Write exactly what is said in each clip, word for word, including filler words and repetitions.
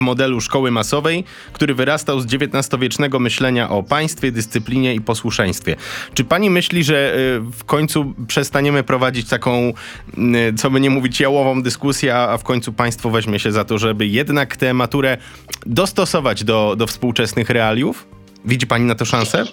modelu szkoły masowej, który wyrastał z dziewiętnastowiecznego myślenia o państwie, dyscyplinie i posłuszeństwie. Czy pani myśli, że w końcu przestaniemy prowadzić taką, co by nie mówić, jałową dyskusję, a w końcu państwo weźmie się za to, żeby jednak tę maturę dostosować do, do współczesnych realiów? Widzi pani na to szansę?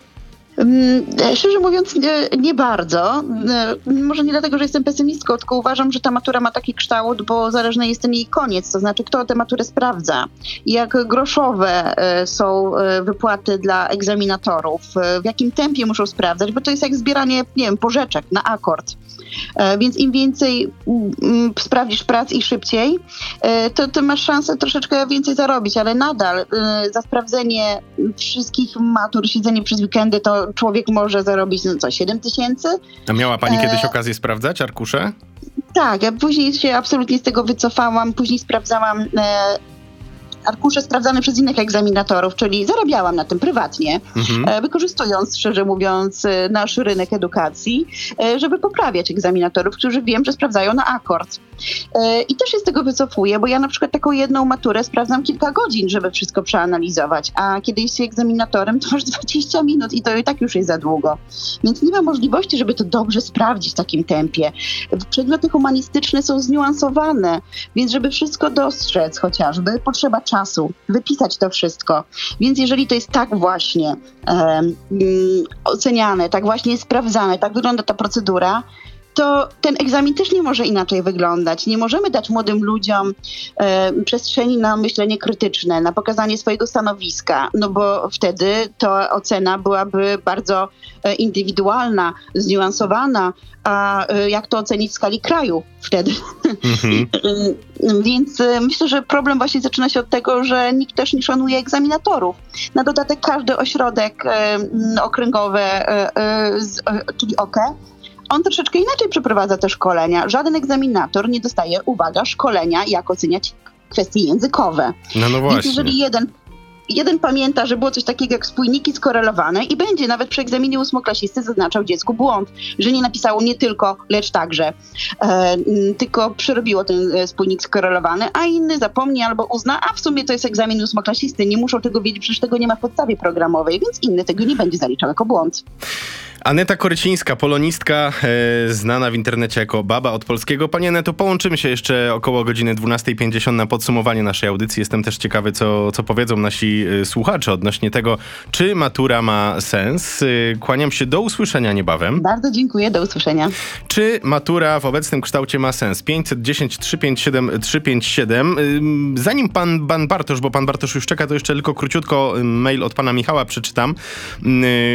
Szczerze mówiąc, nie, nie bardzo. Może nie dlatego, że jestem pesymistką, tylko uważam, że ta matura ma taki kształt, bo zależny jest ten jej koniec, to znaczy kto tę maturę sprawdza. Jak groszowe są wypłaty dla egzaminatorów, w jakim tempie muszą sprawdzać, bo to jest jak zbieranie, nie wiem, pożyczek na akord. Więc im więcej sprawdzisz prac i szybciej, to, to masz szansę troszeczkę więcej zarobić, ale nadal za sprawdzenie wszystkich matur, siedzenie przez weekendy, to człowiek może zarobić, no co, siedem tysięcy? A miała pani kiedyś okazję sprawdzać arkusze? Tak, ja później się absolutnie z tego wycofałam, później sprawdzałam e, arkusze sprawdzane przez innych egzaminatorów, czyli zarabiałam na tym prywatnie, mhm. e, wykorzystując, szczerze mówiąc, e, nasz rynek edukacji, e, żeby poprawiać egzaminatorów, którzy wiem, że sprawdzają na akord. E, I też się z tego wycofuję, bo ja na przykład taką jedną maturę sprawdzam kilka godzin, żeby wszystko przeanalizować, a kiedy jest się egzaminatorem, to masz dwadzieścia minut i to i tak już jest za długo. Więc nie ma możliwości, żeby to dobrze sprawdzić w takim tempie. Przedmioty humanistyczne są zniuansowane, więc żeby wszystko dostrzec chociażby, potrzeba czasu, wypisać to wszystko. Więc jeżeli to jest tak właśnie um, oceniane, tak właśnie sprawdzane, tak wygląda ta procedura, to ten egzamin też nie może inaczej wyglądać. Nie możemy dać młodym ludziom e, przestrzeni na myślenie krytyczne, na pokazanie swojego stanowiska, no bo wtedy ta ocena byłaby bardzo e, indywidualna, zniuansowana, a e, jak to ocenić w skali kraju wtedy? Mhm. Więc e, myślę, że problem właśnie zaczyna się od tego, że nikt też nie szanuje egzaminatorów. Na dodatek każdy ośrodek e, okręgowy, e, e, z, e, czyli O K E, on troszeczkę inaczej przeprowadza te szkolenia. Żaden egzaminator nie dostaje, uwaga, szkolenia, jak oceniać kwestie językowe. No, no właśnie. Więc jeżeli jeden, jeden pamięta, że było coś takiego jak spójniki skorelowane i będzie nawet przy egzaminie ósmoklasisty zaznaczał dziecku błąd, że nie napisało nie tylko, lecz także, e, tylko przerobiło ten spójnik skorelowany, a inny zapomni albo uzna, a w sumie to jest egzamin ósmoklasisty, nie muszą tego wiedzieć, przecież tego nie ma w podstawie programowej, więc inny tego nie będzie zaliczał jako błąd. Aneta Korycińska, polonistka, e, znana w internecie jako Baba od polskiego. Pani Aneto, połączymy się jeszcze około godziny dwunasta pięćdziesiąt na podsumowanie naszej audycji. Jestem też ciekawy, co, co powiedzą nasi e, słuchacze odnośnie tego, czy matura ma sens. E, kłaniam się, do usłyszenia niebawem. Bardzo dziękuję, do usłyszenia. Czy matura w obecnym kształcie ma sens? pięćset dziesięć trzysta pięćdziesiąt siedem trzysta pięćdziesiąt siedem. E, zanim pan, pan Bartosz, bo pan Bartosz już czeka, to jeszcze tylko króciutko mail od pana Michała przeczytam, e,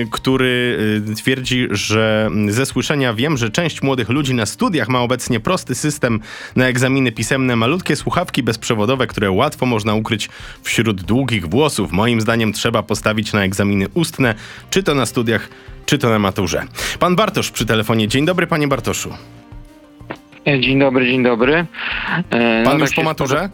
który e, twierdzi, że ze słyszenia wiem, że część młodych ludzi na studiach ma obecnie prosty system na egzaminy pisemne, malutkie słuchawki bezprzewodowe, które łatwo można ukryć wśród długich włosów. Moim zdaniem trzeba postawić na egzaminy ustne, czy to na studiach, czy to na maturze. Pan Bartosz przy telefonie. Dzień dobry, panie Bartoszu. Dzień dobry, dzień dobry. E, Pan no już tak po maturze?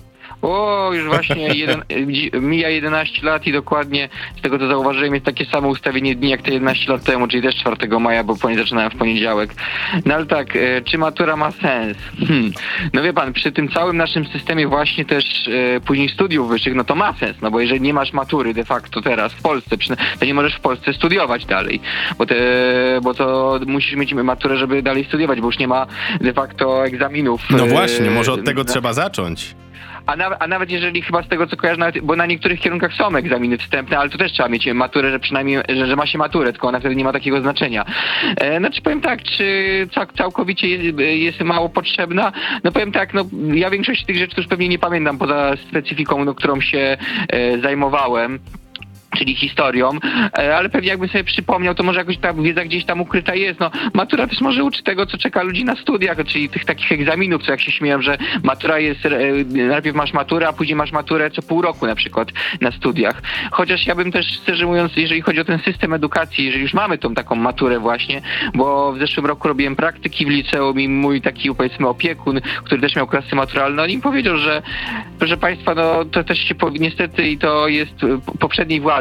O, już właśnie jeden, mija jedenaście lat i dokładnie z tego, co zauważyłem, jest takie samo ustawienie dni jak te jedenaście lat temu, czyli też czwartego maja, bo zaczynałem w poniedziałek. No ale tak, czy matura ma sens? Hmm. No wie pan, przy tym całym naszym systemie właśnie też e, później studiów wyższych, no to ma sens, no bo jeżeli nie masz matury de facto teraz w Polsce, to nie możesz w Polsce studiować dalej, bo, te, bo to musisz mieć maturę, żeby dalej studiować, bo już nie ma de facto egzaminów. No właśnie, może od tego e, trzeba zacząć. A, na, a nawet jeżeli chyba z tego co kojarzę, nawet, bo na niektórych kierunkach są egzaminy wstępne, ale to też trzeba mieć maturę, że przynajmniej, że, że ma się maturę, tylko ona wtedy nie ma takiego znaczenia. E, znaczy powiem tak, czy cał, całkowicie jest, jest mało potrzebna? No powiem tak, no ja większość tych rzeczy już pewnie nie pamiętam poza specyfiką, no, którą się e, zajmowałem, czyli historią, ale pewnie jakbym sobie przypomniał, to może jakoś ta wiedza gdzieś tam ukryta jest. No, matura też może uczy tego, co czeka ludzi na studiach, czyli tych takich egzaminów, co jak się śmieją, że matura jest, najpierw masz maturę, a później masz maturę co pół roku na przykład na studiach. Chociaż ja bym też, szczerze mówiąc, jeżeli chodzi o ten system edukacji, jeżeli już mamy tą taką maturę właśnie, bo w zeszłym roku robiłem praktyki w liceum i mój taki, powiedzmy, opiekun, który też miał klasy maturalne, on im powiedział, że proszę państwa, no to też się niestety i to jest poprzedniej władzy,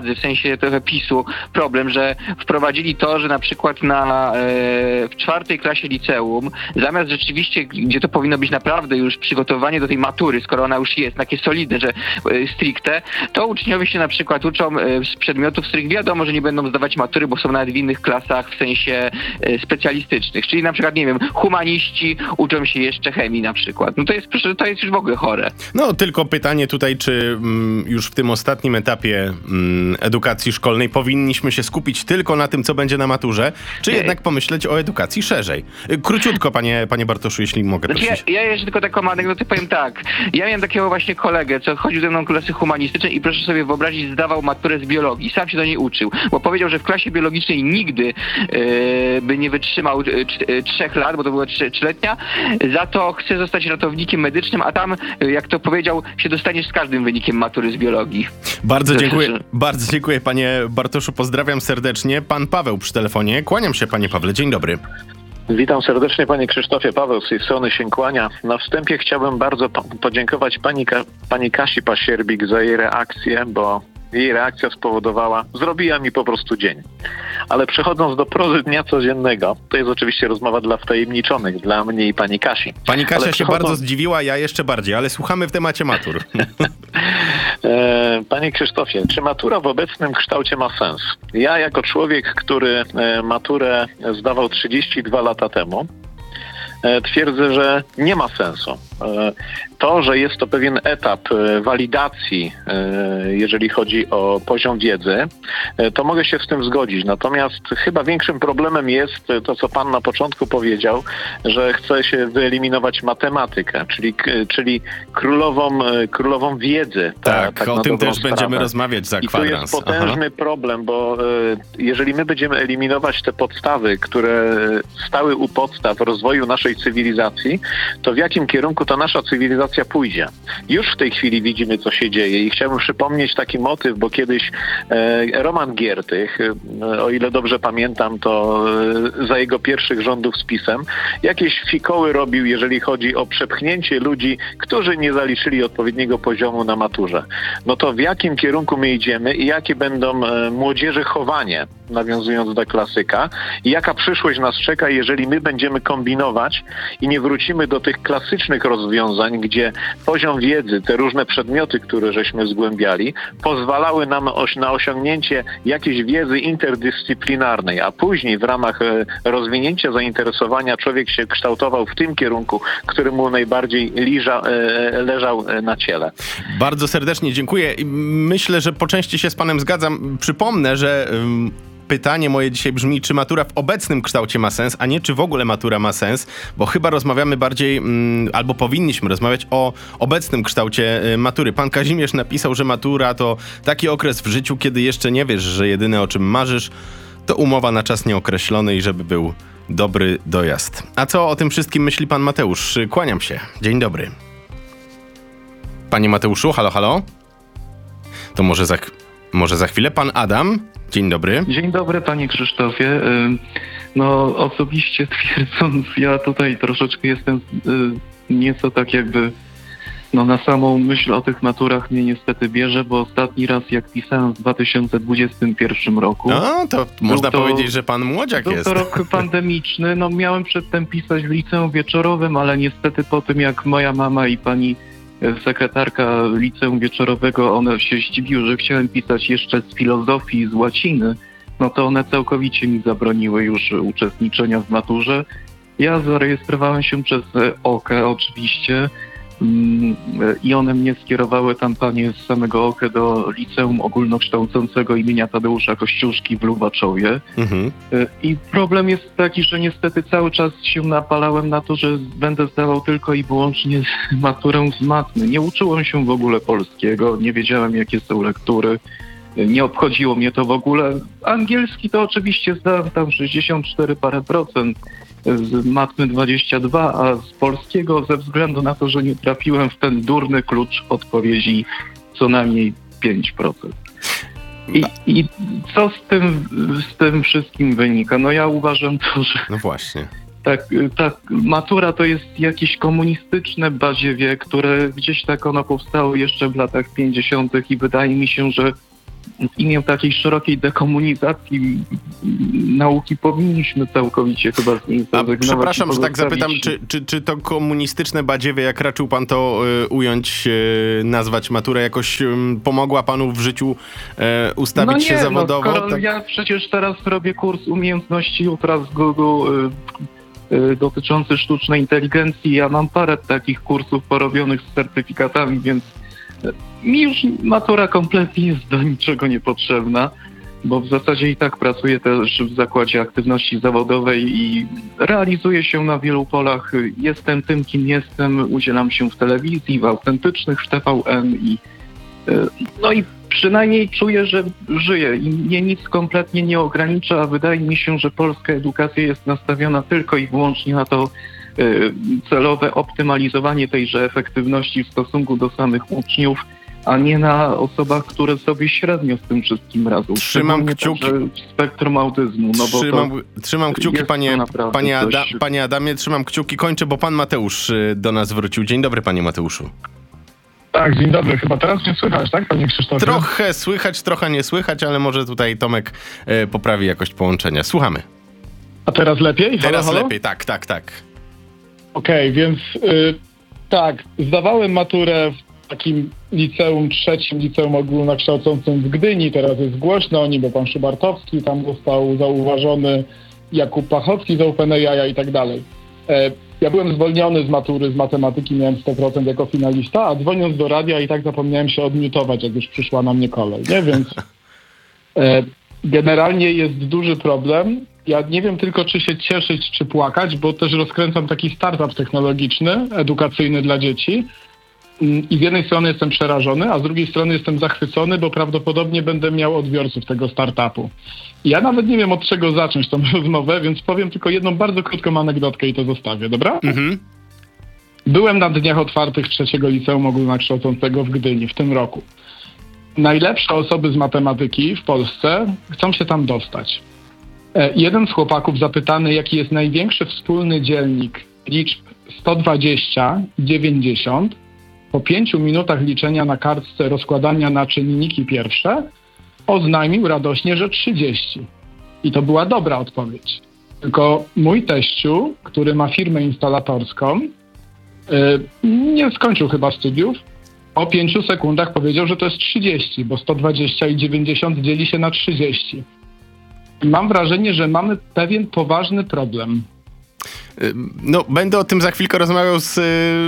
władzy, w sensie trochę PiSu, problem, że wprowadzili to, że na przykład na, e, w czwartej klasie liceum, zamiast rzeczywiście, gdzie to powinno być naprawdę już przygotowanie do tej matury, skoro ona już jest takie solidne, że e, stricte, to uczniowie się na przykład uczą e, z przedmiotów, z których wiadomo, że nie będą zdawać matury, bo są nawet w innych klasach, w sensie e, specjalistycznych. Czyli na przykład, nie wiem, humaniści uczą się jeszcze chemii na przykład. No to jest, to jest już w ogóle chore. No tylko pytanie tutaj, czy mm, już w tym ostatnim etapie mm, edukacji szkolnej powinniśmy się skupić tylko na tym, co będzie na maturze, czy Nie. jednak pomyśleć o edukacji szerzej? Y, Króciutko, panie, panie Bartoszu, jeśli mogę Znaczy ja, prosić. ja jeszcze tylko taką anegdotę powiem tak. Ja miałem takiego właśnie kolegę, co chodził ze mną w klasy humanistyczne i proszę sobie wyobrazić, zdawał maturę z biologii. Sam się do niej uczył, bo powiedział, że w klasie biologicznej nigdy yy, by nie wytrzymał yy, yy, trzech lat, bo to była trzy, trzyletnia. Za to chce zostać ratownikiem medycznym, a tam, yy, jak to powiedział, się dostaniesz z każdym wynikiem matury z biologii. Bardzo To dziękuję, też- bardzo dziękuję, panie Bartoszu, pozdrawiam serdecznie. Pan Paweł przy telefonie. Kłaniam się, panie Pawle, dzień dobry. Witam serdecznie, panie Krzysztofie. Paweł z tej strony się kłania. Na wstępie chciałbym bardzo po- podziękować pani, Ka- pani Kasi Pasierbik za jej reakcję, bo jej reakcja spowodowała, zrobiła mi po prostu dzień. Ale przechodząc do prozy dnia codziennego, to jest oczywiście rozmowa dla wtajemniczonych, dla mnie i pani Kasi. Pani Kasia Ale się przechodząc- bardzo zdziwiła, ja jeszcze bardziej, ale słuchamy w temacie matur. E, Panie Krzysztofie, czy matura w obecnym kształcie ma sens? Ja jako człowiek, który e, maturę zdawał trzydzieści dwa lata temu, e, twierdzę, że nie ma sensu. E, To, że jest to pewien etap e, walidacji, e, jeżeli chodzi o poziom wiedzy, e, to mogę się z tym zgodzić. Natomiast chyba większym problemem jest to, co pan na początku powiedział, że chce się wyeliminować matematykę, czyli, k- czyli królową, e, królową wiedzy. Tak, tak o na tym dobrą też będziemy sprawę. rozmawiać za I tu kwadrans. jest potężny problem, bo e, jeżeli my będziemy eliminować te podstawy, które stały u podstaw rozwoju naszej cywilizacji, to w jakim kierunku ta nasza cywilizacja pójdzie? Już w tej chwili widzimy, co się dzieje i chciałbym przypomnieć taki motyw, bo kiedyś e, Roman Giertych, e, o ile dobrze pamiętam, to e, za jego pierwszych rządów z PiS-em, jakieś fikoły robił, jeżeli chodzi o przepchnięcie ludzi, którzy nie zaliczyli odpowiedniego poziomu na maturze. No to w jakim kierunku my idziemy i jakie będą e, młodzieży chowanie, nawiązując do klasyka, i jaka przyszłość nas czeka, jeżeli my będziemy kombinować i nie wrócimy do tych klasycznych rozwiązań, gdzie poziom wiedzy, te różne przedmioty, które żeśmy zgłębiali, pozwalały nam oś- na osiągnięcie jakiejś wiedzy interdyscyplinarnej, a później w ramach e, rozwinięcia zainteresowania człowiek się kształtował w tym kierunku, który mu najbardziej liża, e, leżał e, na ciele. Bardzo serdecznie dziękuję. I myślę, że po części się z panem zgadzam. Przypomnę, że ym, pytanie moje dzisiaj brzmi, czy matura w obecnym kształcie ma sens, a nie czy w ogóle matura ma sens, bo chyba rozmawiamy bardziej, ym, albo powinniśmy rozmawiać o obecnym kształcie y, matury. Pan Kazimierz napisał, że matura to taki okres w życiu, kiedy jeszcze nie wiesz, że jedyne o czym marzysz, to umowa na czas nieokreślony i żeby był dobry dojazd. A co o tym wszystkim myśli pan Mateusz? Kłaniam się. Dzień dobry. Panie Mateuszu, halo, halo? To może za, może za chwilę pan Adam? Dzień dobry. Dzień dobry, panie Krzysztofie. Ym, No osobiście twierdząc, ja tutaj troszeczkę jestem y, nieco tak jakby, no na samą myśl o tych maturach mnie niestety bierze, bo ostatni raz jak pisałem w dwa tysiące dwudziestym pierwszym roku. No, to można to- powiedzieć, że pan młodziak Był jest. to rok pandemiczny, no miałem przedtem pisać w liceum wieczorowym, ale niestety po tym jak moja mama i pani e, sekretarka liceum wieczorowego, one się zdziwiły, że chciałem pisać jeszcze z filozofii, z łaciny, no to one całkowicie mi zabroniły już uczestniczenia w maturze. Ja zarejestrowałem się przez e, O K E oczywiście mm, e, i one mnie skierowały tam panie z samego O K E do Liceum Ogólnokształcącego imienia Tadeusza Kościuszki w Luwaczowie. Mhm. I problem jest taki, że niestety cały czas się napalałem na to, że będę zdawał tylko i wyłącznie maturę z matmy. Nie uczyłem się w ogóle polskiego, nie wiedziałem jakie są lektury, nie obchodziło mnie to w ogóle. Angielski to oczywiście zdałem tam sześćdziesiąt cztery parę procent, z matmy dwadzieścia dwa, a z polskiego ze względu na to, że nie trafiłem w ten durny klucz odpowiedzi co najmniej pięć procent. I, I co z tym, z tym wszystkim wynika? No ja uważam to, że No właśnie. tak, tak, matura to jest jakieś komunistyczne badziewie, które gdzieś tak ono powstało jeszcze w latach pięćdziesiątych i wydaje mi się, że w imię takiej szerokiej dekomunizacji nauki powinniśmy całkowicie chyba z niej A zrezygnować. przepraszam, i że tak pozostawić- zapytam, czy, czy, czy to komunistyczne badziewie, jak raczył pan to y, ująć, y, nazwać maturę, jakoś y, pomogła panu w życiu y, ustawić no się nie, zawodowo? No, skoro tak? ja przecież teraz robię kurs umiejętności jutra z Google y, y, dotyczący sztucznej inteligencji. Ja mam parę takich kursów porobionych z certyfikatami, więc y, mi już matura kompletnie jest do niczego niepotrzebna, bo w zasadzie i tak pracuję też w zakładzie aktywności zawodowej i realizuję się na wielu polach. Jestem tym, kim jestem, udzielam się w telewizji, w autentycznych, w T V N i y, no i przynajmniej czuję, że żyję i mnie nic kompletnie nie ogranicza, a wydaje mi się, że polska edukacja jest nastawiona tylko i wyłącznie na to y, celowe optymalizowanie tejże efektywności w stosunku do samych uczniów, a nie na osobach, które sobie średnio z tym wszystkim radzą. Trzymam Szczególnie kciuki. także w spektrum autyzmu. No bo Trzymam, to trzymam kciuki, jest panie, to naprawdę panie, Ada, dość- panie Adamie, trzymam kciuki, kończę, bo pan Mateusz y, do nas wrócił. Dzień dobry, panie Mateuszu. Tak, dzień dobry. Chyba teraz mnie słychać, tak, panie Krzysztofie? Trochę słychać, trochę nie słychać, ale może tutaj Tomek y, poprawi jakość połączenia. Słuchamy. A teraz lepiej? Halo, Teraz halo? lepiej, tak, tak, tak. Okej, więc y, tak, zdawałem maturę w takim liceum trzecim, liceum ogólnokształcącym w Gdyni. Teraz jest głośno o nim, bo pan Szybartowski tam został zauważony, Jakub Pachowski z OpenAI i tak dalej. E, ja byłem zwolniony z matury z matematyki, miałem sto procent jako finalista, a dzwoniąc do radia i tak zapomniałem się odmiutować, jak już przyszła na mnie kolej, nie? Więc e, generalnie jest duży problem. Ja nie wiem tylko, czy się cieszyć, czy płakać, bo też rozkręcam taki startup technologiczny, edukacyjny dla dzieci. I z jednej strony jestem przerażony, a z drugiej strony jestem zachwycony, bo prawdopodobnie będę miał odbiorców tego startupu. I ja nawet nie wiem, od czego zacząć tą rozmowę, więc powiem tylko jedną bardzo krótką anegdotkę i to zostawię, dobra? Mhm. Byłem na dniach otwartych trzeciego liceum ogólnokształcącego w Gdyni w tym roku. Najlepsze osoby z matematyki w Polsce chcą się tam dostać. E, jeden z chłopaków zapytany, jaki jest największy wspólny dzielnik liczb sto dwadzieścia i dziewięćdziesiąt, po pięciu minutach liczenia na kartce rozkładania na czynniki pierwsze, oznajmił radośnie, że trzydzieści. I to była dobra odpowiedź. Tylko mój teściu, który ma firmę instalatorską, yy, nie skończył chyba studiów, po pięciu sekundach powiedział, że to jest trzydzieści, bo sto dwadzieścia i dziewięćdziesiąt dzieli się na trzydzieści. I mam wrażenie, że mamy pewien poważny problem. No, będę o tym za chwilkę rozmawiał z y,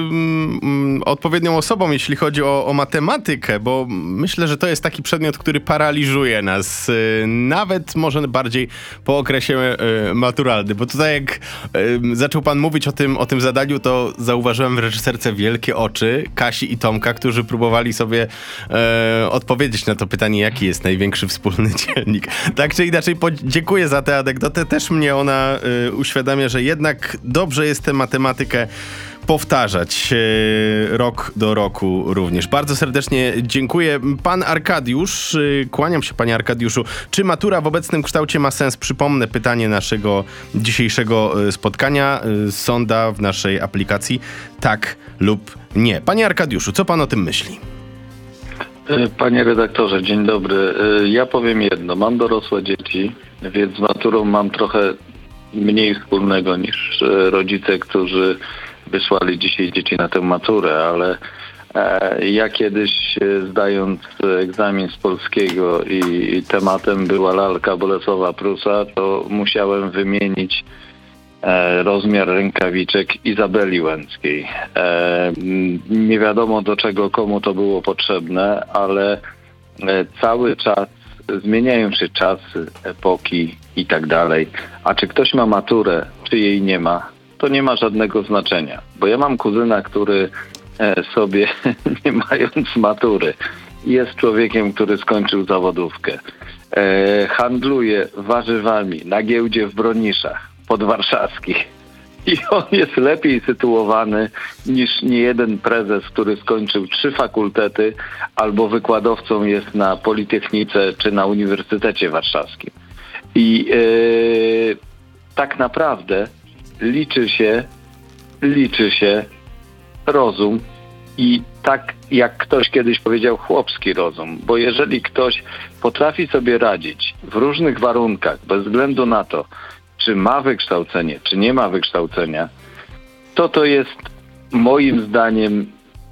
y, odpowiednią osobą, jeśli chodzi o, o matematykę, bo myślę, że to jest taki przedmiot, który paraliżuje nas, y, nawet może bardziej po okresie y, maturalnym, bo tutaj jak y, zaczął pan mówić o tym, o tym zadaniu, to zauważyłem w reżyserce wielkie oczy Kasi i Tomka, którzy próbowali sobie y, odpowiedzieć na to pytanie, jaki jest największy wspólny dzielnik. Tak czy inaczej, dziękuję za tę anegdotę, też mnie ona y, uświadamia, że jednak dobrze jest tę matematykę powtarzać e, rok do roku również. Bardzo serdecznie dziękuję. Pan Arkadiusz, e, kłaniam się panie Arkadiuszu. Czy matura w obecnym kształcie ma sens? Przypomnę pytanie naszego dzisiejszego e, spotkania. E, sonda w naszej aplikacji tak lub nie. Panie Arkadiuszu, co pan o tym myśli? Panie redaktorze, dzień dobry. Ja powiem jedno. Mam dorosłe dzieci, więc z maturą mam trochę mniej wspólnego niż rodzice, którzy wysłali dzisiaj dzieci na tę maturę, ale e, ja kiedyś zdając egzamin z polskiego i tematem była lalka Bolesława Prusa, to musiałem wymienić e, rozmiar rękawiczek Izabeli Łęckiej. E, nie wiadomo do czego komu to było potrzebne, ale e, cały czas zmieniają się czasy, epoki i tak dalej. A czy ktoś ma maturę, czy jej nie ma, to nie ma żadnego znaczenia. Bo ja mam kuzyna, który sobie, nie mając matury, jest człowiekiem, który skończył zawodówkę. E, handluje warzywami na giełdzie w Broniszach podwarszawskich. I on jest lepiej sytuowany niż niejeden prezes, który skończył trzy fakultety albo wykładowcą jest na Politechnice czy na Uniwersytecie Warszawskim. I yy, tak naprawdę liczy się, liczy się rozum i tak jak ktoś kiedyś powiedział, chłopski rozum, bo jeżeli ktoś potrafi sobie radzić w różnych warunkach, bez względu na to, czy ma wykształcenie, czy nie ma wykształcenia, to to jest moim zdaniem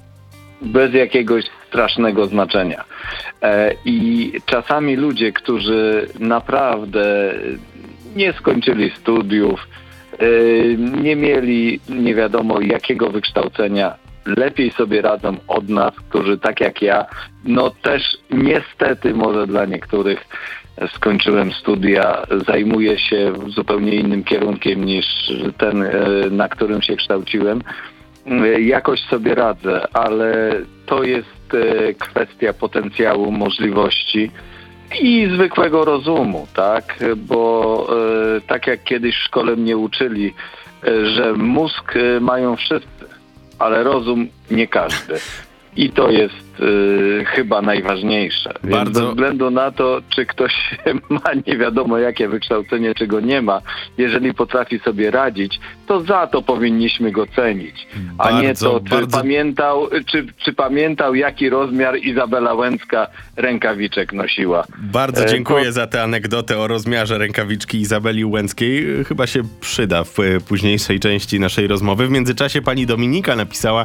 bez jakiegoś strasznego znaczenia. E, I czasami ludzie, którzy naprawdę nie skończyli studiów, e, nie mieli nie wiadomo jakiego wykształcenia, lepiej sobie radzą od nas, którzy tak jak ja, no też niestety może dla niektórych skończyłem studia, zajmuję się zupełnie innym kierunkiem niż ten, na którym się kształciłem. Jakoś sobie radzę, ale to jest kwestia potencjału, możliwości i zwykłego rozumu, tak? Bo tak jak kiedyś w szkole mnie uczyli, że mózg mają wszyscy, ale rozum nie każdy. I to jest y, chyba najważniejsze. Więc Bardzo... bez względu na to, czy ktoś ma nie wiadomo jakie wykształcenie, czy go nie ma, jeżeli potrafi sobie radzić, to za to powinniśmy go cenić. A Bardzo, nie to, czy, bardzo... pamiętał, czy, czy pamiętał, jaki rozmiar Izabela Łęcka rękawiczek nosiła. Bardzo E, dziękuję to... za tę anegdotę o rozmiarze rękawiczki Izabeli Łęckiej. Chyba się przyda w późniejszej części naszej rozmowy. W międzyczasie pani Dominika napisała,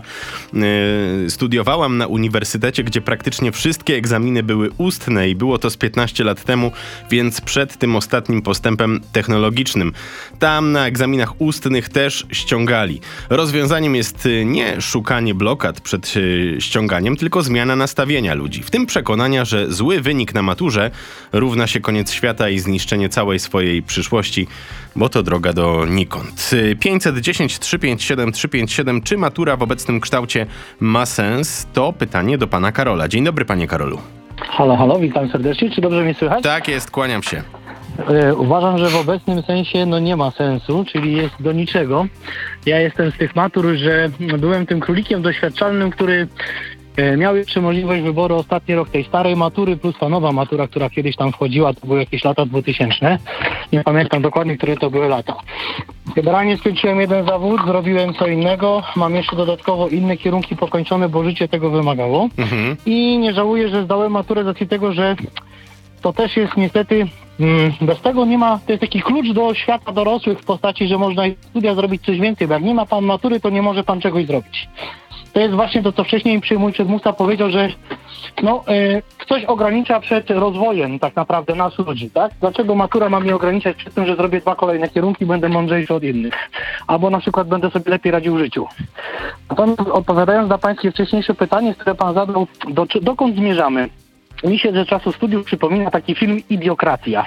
yy, studiowała na uniwersytecie, gdzie praktycznie wszystkie egzaminy były ustne i było to z piętnaście lat temu, więc przed tym ostatnim postępem technologicznym. Tam na egzaminach ustnych też ściągali. Rozwiązaniem jest nie szukanie blokad przed ściąganiem, tylko zmiana nastawienia ludzi. W tym przekonania, że zły wynik na maturze równa się koniec świata i zniszczenie całej swojej przyszłości, bo to droga donikąd. pięćset dziesięć trzysta pięćdziesiąt siedem trzysta pięćdziesiąt siedem. Czy matura w obecnym kształcie ma sens? To pytanie do pana Karola. Dzień dobry, panie Karolu. Halo, halo, witam serdecznie. Czy dobrze mnie słychać? Tak jest, kłaniam się. E, uważam, że w obecnym sensie no nie ma sensu, czyli jest do niczego. Ja jestem z tych matur, że byłem tym królikiem doświadczalnym, który e, miał jeszcze możliwość wyboru ostatni rok tej starej matury plus ta nowa matura, która kiedyś tam wchodziła, to były jakieś lata dwutysięczne. Nie pamiętam dokładnie, które to były lata. Generalnie skończyłem jeden zawód, zrobiłem co innego, mam jeszcze dodatkowo inne kierunki pokończone, bo życie tego wymagało. Mhm. I nie żałuję, że zdałem maturę z racji tego, że to też jest niestety, mm, bez tego nie ma, to jest taki klucz do świata dorosłych w postaci, że można studia zrobić coś więcej, bo jak nie ma pan matury, to nie może pan czegoś zrobić. To jest właśnie to, co wcześniej mój przedmówca powiedział, że no, y, coś ogranicza przed rozwojem tak naprawdę nas ludzi, tak? Dlaczego matura ma mnie ograniczać przed tym, że zrobię dwa kolejne kierunki, będę mądrzejszy od innych? Albo na przykład będę sobie lepiej radził w życiu. Natomiast odpowiadając na pańskie wcześniejsze pytanie, które pan zadał, do, dokąd zmierzamy? Mi się ze czasu studiów przypomina taki film Idiokracja.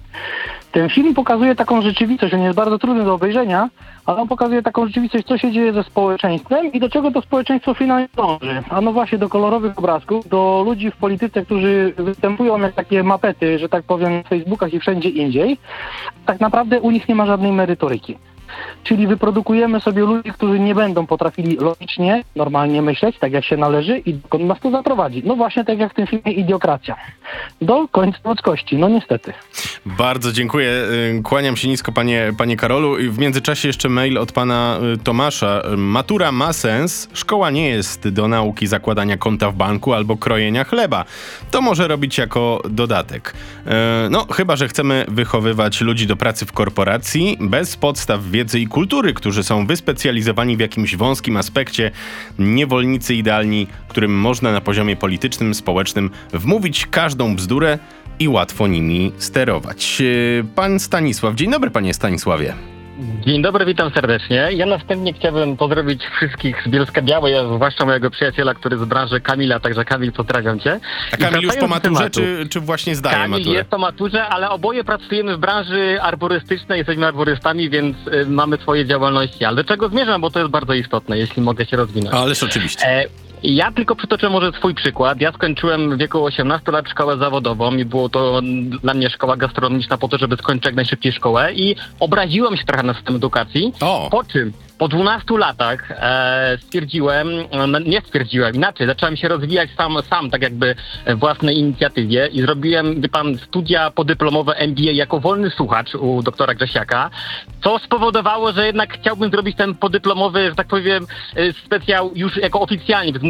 Ten film pokazuje taką rzeczywistość, on jest bardzo trudny do obejrzenia, ale on pokazuje taką rzeczywistość, co się dzieje ze społeczeństwem i do czego to społeczeństwo finalnie dąży. A no właśnie do kolorowych obrazków, do ludzi w polityce, którzy występują jak takie mapety, że tak powiem, w Facebookach i wszędzie indziej. Tak naprawdę u nich nie ma żadnej merytoryki. Czyli wyprodukujemy sobie ludzi, którzy nie będą potrafili logicznie, normalnie myśleć, tak jak się należy i dokąd nas to zaprowadzi. No właśnie tak jak w tym filmie Idiokracja. Do końca ludzkości, no niestety. Bardzo dziękuję. Kłaniam się nisko, panie, panie Karolu. I w międzyczasie jeszcze mail od pana Tomasza. Matura ma sens. Szkoła nie jest do nauki zakładania konta w banku albo krojenia chleba. To może robić jako dodatek. No, chyba że chcemy wychowywać ludzi do pracy w korporacji bez podstaw wiedzy i kultury, którzy są wyspecjalizowani w jakimś wąskim aspekcie, niewolnicy idealni, którym można na poziomie politycznym, społecznym wmówić każdą bzdurę i łatwo nimi sterować. Pan Stanisław. Dzień dobry, panie Stanisławie. Dzień dobry, witam serdecznie. Ja następnie chciałbym pozdrowić wszystkich z Bielska Białej, a zwłaszcza mojego przyjaciela, który z branży Kamila, także Kamil, pozdrawiam cię. A Kamil już po maturze, czy, czy właśnie zdaje Kamil maturę? jest po maturze, ale oboje pracujemy w branży arborystycznej, jesteśmy arborystami, więc y, mamy swoje działalności. Ale do czego zmierzam, bo to jest bardzo istotne, jeśli mogę się rozwinąć. Ależ oczywiście. E, Ja tylko przytoczę może swój przykład. Ja skończyłem w wieku osiemnastu lat szkołę zawodową i było to dla mnie szkoła gastronomiczna po to, żeby skończyć jak najszybciej szkołę i obraziłem się trochę na system edukacji. O. Po czym po dwunastu latach e, stwierdziłem, no nie stwierdziłem, inaczej, zacząłem się rozwijać sam, sam tak jakby w własnej inicjatywie i zrobiłem, wie pan, studia podyplomowe M B A jako wolny słuchacz u doktora Grzesiaka, co spowodowało, że jednak chciałbym zrobić ten podyplomowy, że tak powiem, specjał już jako oficjalnie, więc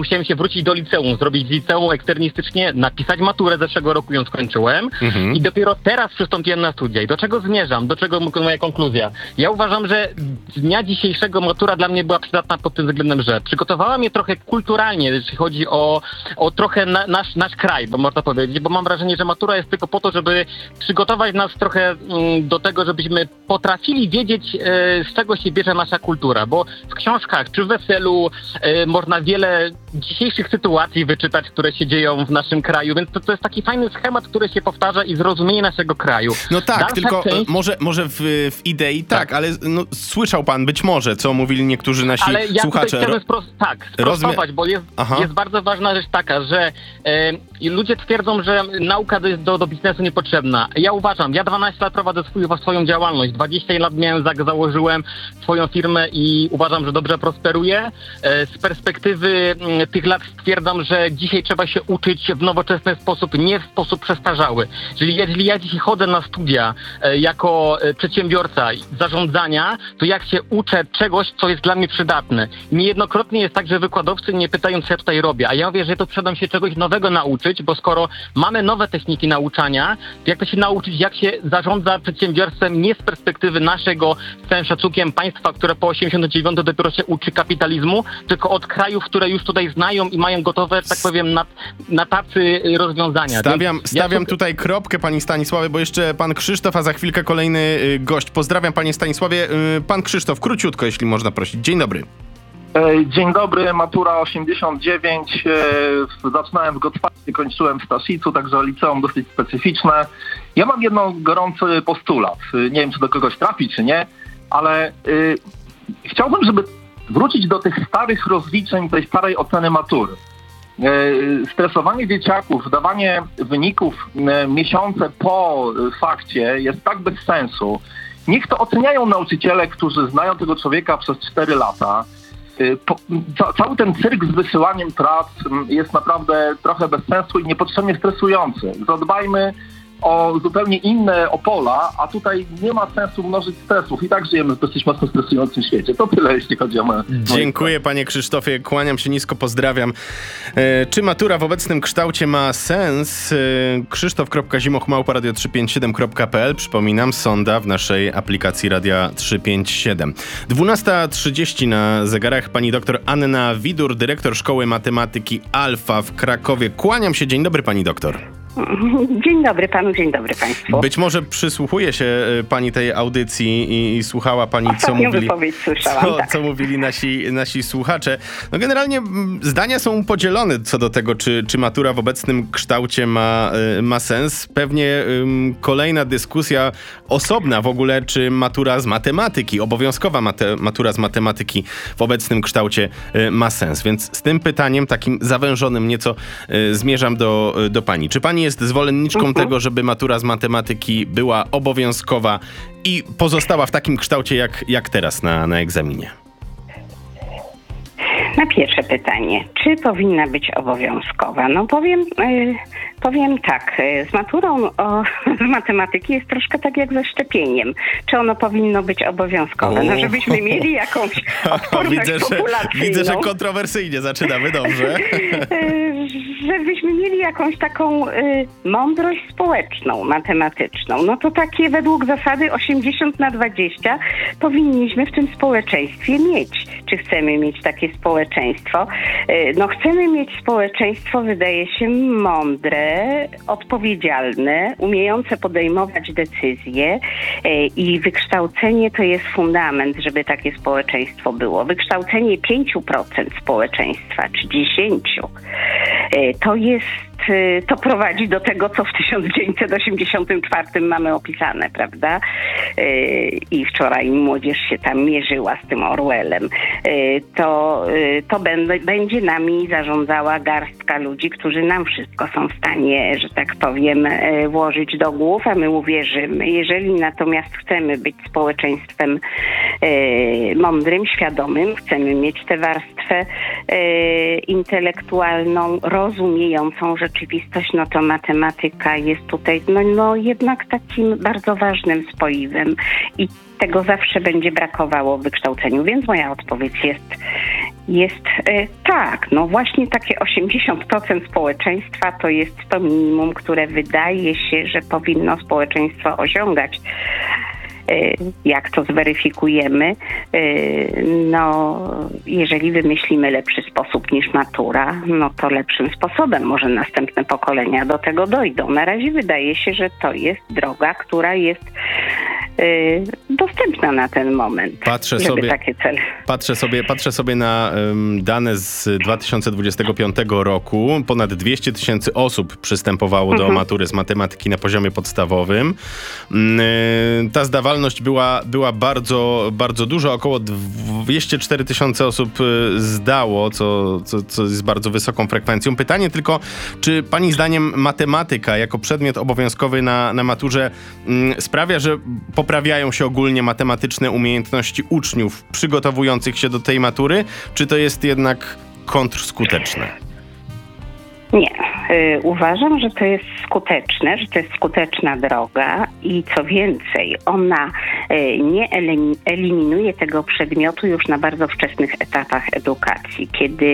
musiałem się wrócić do liceum, zrobić liceum eksternistycznie, napisać maturę zeszłego roku, ją skończyłem mhm. i dopiero teraz przystąpiłem na studia. I do czego zmierzam? Do czego moja konkluzja? Ja uważam, że z dnia dzisiejszego matura dla mnie była przydatna pod tym względem, że przygotowała mnie trochę kulturalnie, jeśli chodzi o, o trochę na, nasz, nasz kraj, bo można powiedzieć, bo mam wrażenie, że matura jest tylko po to, żeby przygotować nas trochę mm, do tego, żebyśmy potrafili wiedzieć, e, z czego się bierze nasza kultura, bo w książkach czy w weselu e, można wiele dzisiejszych sytuacji wyczytać, które się dzieją w naszym kraju, więc to, to jest taki fajny schemat, który się powtarza i zrozumienie naszego kraju. No tak, Dalsza tylko część... może, może w, w idei tak, tak ale no, słyszał pan być może, co mówili niektórzy nasi ale ja słuchacze. Ale ja spros- tak, sprostować, bo jest, jest bardzo ważna rzecz taka, że e, ludzie twierdzą, że nauka do, do, do biznesu niepotrzebna. Ja uważam, ja dwanaście lat prowadzę swój, swoją działalność, dwadzieścia lat miałem, założyłem swoją firmę i uważam, że dobrze prosperuję. E, z perspektywy m, tych lat stwierdzam, że dzisiaj trzeba się uczyć w nowoczesny sposób, nie w sposób przestarzały. Czyli jeżeli ja dzisiaj chodzę na studia e, jako e, przedsiębiorca zarządzania, to jak się uczę czegoś, co jest dla mnie przydatne. Niejednokrotnie jest tak, że wykładowcy nie pytają, co ja tutaj robię, a ja mówię, że to trzeba się czegoś nowego nauczyć, bo skoro mamy nowe techniki nauczania, to jak to się nauczyć, jak się zarządza przedsiębiorstwem nie z perspektywy naszego, z całym szacunkiem, państwa, które po osiemdziesiątym dziewiątym dopiero się uczy kapitalizmu, tylko od krajów, które już tutaj znają i mają gotowe, tak powiem, na, na tacy rozwiązania. Stawiam, stawiam ja... tutaj kropkę, pani Stanisławie, bo jeszcze pan Krzysztof, a za chwilkę kolejny gość. Pozdrawiam, panie Stanisławie. Pan Krzysztof, króciutko, jeśli można prosić. Dzień dobry. Dzień dobry, matura osiemdziesiąt dziewięć, zaczynałem w Gotthardie, kończyłem w Staszicu, także liceum dosyć specyficzne. Ja mam jedną gorący postulat, nie wiem, czy do kogoś trafi, czy nie, ale y, chciałbym, żeby wrócić do tych starych rozliczeń, tej starej oceny matury. Y, stresowanie dzieciaków, dawanie wyników y, miesiące po fakcie jest tak bez sensu. Niech to oceniają nauczyciele, którzy znają tego człowieka przez cztery lata. Po, ca, cały ten cyrk z wysyłaniem prac jest naprawdę trochę bez sensu i niepotrzebnie stresujący. Zadbajmy o zupełnie inne opola, a tutaj nie ma sensu mnożyć stresów. I tak żyjemy w dosyć mocno stresującym świecie. To tyle, jeśli chodzi o moje... Dziękuję, panie Krzysztofie. Kłaniam się nisko, pozdrawiam. E, czy matura w obecnym kształcie ma sens? E, krzysztof kropka zimoch małpa radio trzysta pięćdziesiąt siedem kropka p l. Przypominam, sonda w naszej aplikacji Radia trzysta pięćdziesiąt siedem. dwunasta trzydzieści na zegarach. Pani doktor Anna Widur, dyrektor Szkoły Matematyki Alfa w Krakowie. Kłaniam się. Dzień dobry, pani doktor. Dzień dobry panu, dzień dobry państwu. Być może przysłuchuje się pani tej audycji i, i słuchała pani, co mówili, co, tak. co mówili nasi, nasi słuchacze. No generalnie zdania są podzielone co do tego, czy, czy matura w obecnym kształcie ma, ma sens. Pewnie um, kolejna dyskusja osobna w ogóle, czy matura z matematyki, obowiązkowa mate, matura z matematyki w obecnym kształcie y, ma sens. Więc z tym pytaniem, takim zawężonym nieco, y, zmierzam do, do pani. Czy pani jest zwolenniczką uh-huh. tego, żeby matura z matematyki była obowiązkowa i pozostała w takim kształcie jak, jak teraz na, na egzaminie? Na pierwsze pytanie, czy powinna być obowiązkowa? No powiem, yy, powiem tak, z maturą o, z matematyki jest troszkę tak jak ze szczepieniem. Czy ono powinno być obowiązkowe? No żebyśmy mieli jakąś odporność widzę, populacyjną. Że, widzę, że kontrowersyjnie zaczynamy, dobrze. Żebyśmy mieli jakąś taką y, mądrość społeczną, matematyczną. No to takie według zasady osiemdziesiąt na dwadzieścia powinniśmy w tym społeczeństwie mieć. Czy chcemy mieć takie społeczeństwo? Y, no chcemy mieć społeczeństwo, wydaje się, mądre, odpowiedzialne, umiejące podejmować decyzje y, i wykształcenie to jest fundament, żeby takie społeczeństwo było. Wykształcenie pięć procent społeczeństwa, czy dziesięć procent. To jest, to prowadzi do tego, co w tysiąc dziewięćset osiemdziesiątym czwartym mamy opisane, prawda? I wczoraj młodzież się tam mierzyła z tym Orwellem. To, to będzie nami zarządzała garstka ludzi, którzy nam wszystko są w stanie, że tak powiem, włożyć do głów, a my uwierzymy. Jeżeli natomiast chcemy być społeczeństwem mądrym, świadomym, chcemy mieć tę warstwę intelektualną, rozumiejącą rzeczywistość, no to matematyka jest tutaj no, no jednak takim bardzo ważnym spoiwem i tego zawsze będzie brakowało w wykształceniu, więc moja odpowiedź jest Jest e, tak, no właśnie takie osiemdziesiąt procent społeczeństwa to jest to minimum, które wydaje się, że powinno społeczeństwo osiągać. Jak to zweryfikujemy? No, jeżeli wymyślimy lepszy sposób niż natura, no to lepszym sposobem może następne pokolenia do tego dojdą. Na razie wydaje się, że to jest droga, która jest dostępna na ten moment, patrzę żeby sobie, takie cele. Patrzę sobie, patrzę sobie na um, dane z dwa tysiące dwudziestego piątego roku. Ponad dwieście tysięcy osób przystępowało mhm. do matury z matematyki na poziomie podstawowym. Yy, ta zdawalność była, była bardzo, bardzo duża. Około dwieście cztery tysiące osób zdało, co, co, co jest bardzo wysoką frekwencją. Pytanie tylko, czy pani zdaniem matematyka jako przedmiot obowiązkowy na, na maturze mm, sprawia, że poprawiają się ogólnie matematyczne umiejętności uczniów przygotowujących się do tej matury, czy to jest jednak kontrskuteczne? Nie. Y, uważam, że to jest skuteczne, że to jest skuteczna droga i co więcej, ona y, nie elim- eliminuje tego przedmiotu już na bardzo wczesnych etapach edukacji. Kiedy